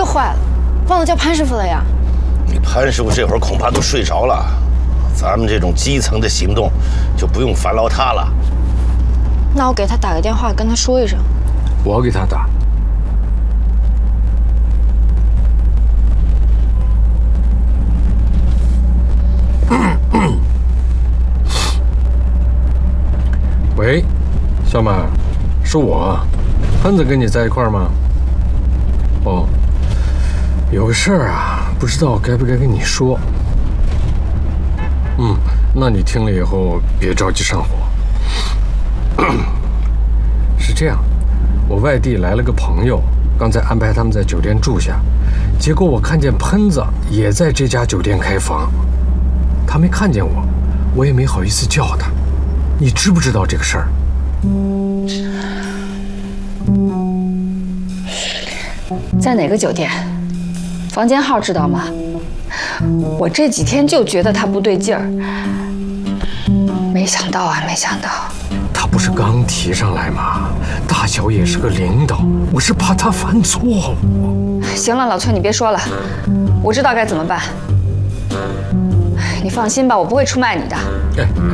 坏了，忘了叫潘师傅了呀。 你潘师傅这会儿恐怕都睡着了，咱们这种基层的行动就不用烦劳他了。 那我给他打个电话，跟他说一声。 我给他打。喂，小满，是我，潘子跟你在一块儿吗？哦，有个事儿啊，不知道该不该跟你说。那你听了以后别着急上火。是这样，我外地来了个朋友，刚才安排他们在酒店住下，结果我看见喷子也在这家酒店开房，他没看见我，我也没好意思叫他。你知不知道这个事儿？ 在哪个酒店？房间号知道吗？我这几天就觉得他不对劲儿，没想到啊，没想到。 他不是刚提上来吗？大小也是个领导，我是怕他犯错误。 行了，老崔，你别说了，我知道该怎么办。你放心吧，我不会出卖你的。 哎，